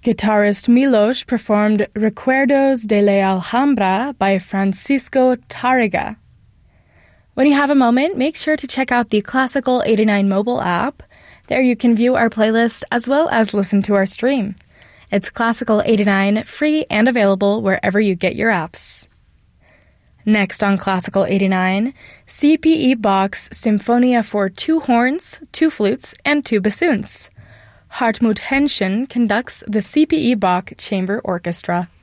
Guitarist Milos performed Recuerdos de la Alhambra by Francisco Tárrega. When you have a moment, make sure to check out the Classical 89 mobile app. There you can view our playlist as well as listen to our stream. It's Classical 89, free and available wherever you get your apps. Next on Classical 89, C.P.E. Bach's Symphonia for 2 horns, 2 flutes, and 2 bassoons. Hartmut Henschen conducts the C.P.E. Bach Chamber Orchestra.